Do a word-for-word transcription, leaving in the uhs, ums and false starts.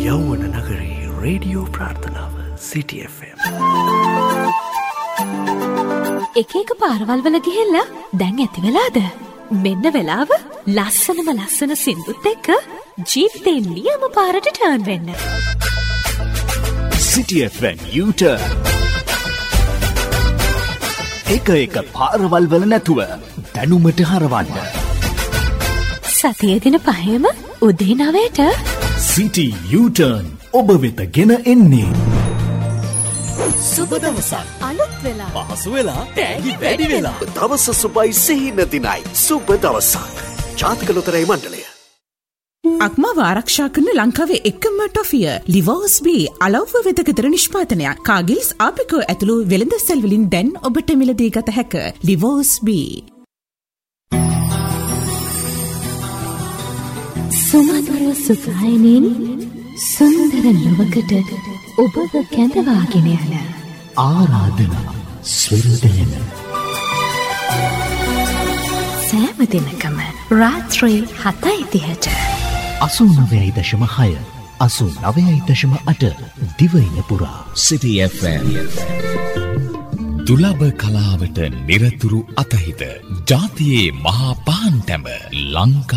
යෞවන නගරයේ රේඩියෝ ප්‍රාර්ථනාව සිටි එෆ් එම්. එක එක පාරවල් වල ගිහිල්ලා දැන් ඇති වෙලාද? මෙන්න වෙලාව ලස්සනම ලස්සන සින්දුත් එක්ක ජීවිතේ නියම පාරට ටර්න් වෙන්න. සිටි එෆ් එම් U-turn. එක එක පාරවල් වල නැතුව දැනුමට හරවන්න. සතියේ දින පහේම උදේ නවයට සිටි U-turn ඔබ වෙත ගෙන එන්නේ. සුබ දවසක්. අලුත් වෙලා. පහසු වෙලා. තෑගි වැඩි වෙලා. දවස සුබයි සිහින දිනයි. සුබ දවසක්. ජාතික ලොතරැයි මණ්ඩලය. අක්මාව ආරක්ෂා කරන ලංකාවේ එකම ටොෆිය ලිවෝස් බී අලව්ව වෙදකතර නිෂ්පාදනයක්. කාගිල්ස් ආපිකෝ ඇතුළු වෙළඳ සැල් වලින් දැන් ඔබට මිලදී ගත හැක. ලිවෝස් බී. සුමధుර සුඛායනින් සුන්දර ලොවකට ඔබව කැඳවාගෙන යන ආරාධනා ස්වරදයන සෑම දිනකම රාත්‍රී හතයි තිහට අසූ නවයයි දශම හය අසූ නවයයි දශම අට දිවයින පුරා සිටි එෆ් එම්. දුලබ කලාවට නිරතුරු අතහිත ජාතියේ මහා පාන්ටැඹ ලංකා